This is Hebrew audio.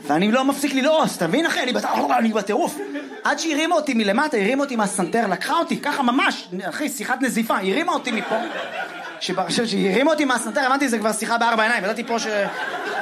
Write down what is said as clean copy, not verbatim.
ואני לא מפסיק ללעוס, אתה מבין אחי? אני בטירוף. עד שהרימה אותי מלמטה, הרימה אותי מהסנטר, לקחה אותי, ככה ממש, אחי, שיחת נזיפה, הרימה אותי מפה. שהרימה אותי מהסנטר, הבנתי, זה כבר שיחה בארבע עיניים, ידעתי פה